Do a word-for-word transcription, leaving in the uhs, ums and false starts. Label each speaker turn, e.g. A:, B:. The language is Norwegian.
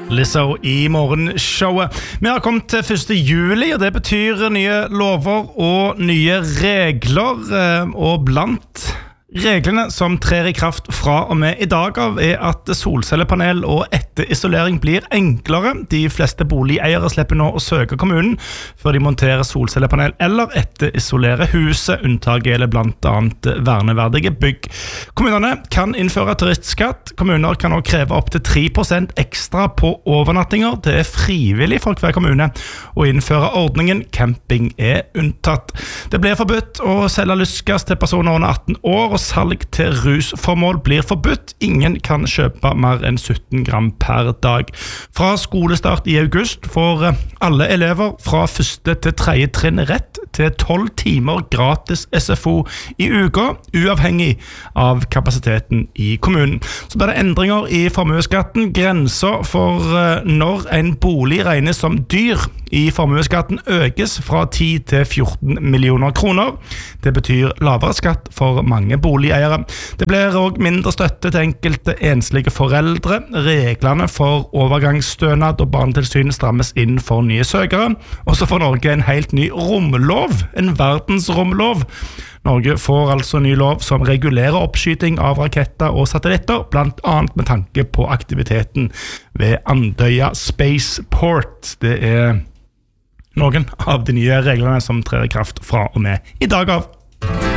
A: Lizzo i morgenshowet. Vi har kommet til første juli, og det betyr nye lover og nye regler, og blant reglene som trer i kraft fra og med i dag av er at solcellepanel og etterisolering blir enklere. De fleste boligeiere slipper nå å søke kommunen før de monterer solcellepanel eller etterisolere huset. Unntaket gjelder blant annet verneverdige bygg. Kommunene kan innføre turistskatt. Kommuner kan også kreve opp til tre prosent ekstra på overnattinger. Det er frivillig for hver kommune å innføre ordningen. Camping er unntatt. Det blir forbudt å selge lystgass til personer under atten år, og salg til rusformål blir forbudt. Ingen kan kjøpe mer enn sytten gram per dag. Fra skolestart i august får alle elever fra første til tredje trinn rett til tolv timer gratis S F O i uka, uavhengig av kapasiteten i kommunen. Så blir det endringer i formueskatten. Grenser for når en bolig regnes som dyr i formueskatten økes fra ti til fjorten millioner kroner. Det betyr lavere skatt for mange boligeiere. Det blir også mindre støtte til enkelte enslige foreldre. Reglene for overgangsstønad og barnetilsyn strammes inn for nye søkere. Og så får Norge en helt ny romlov, en verdensromlov. Norge får altså ny lov som regulerer oppskyting av raketter og satellitter, blant annet med tanke på aktiviteten ved Andøya Spaceport. Det er noen av de nye reglene som trer i kraft fra og med i dag av.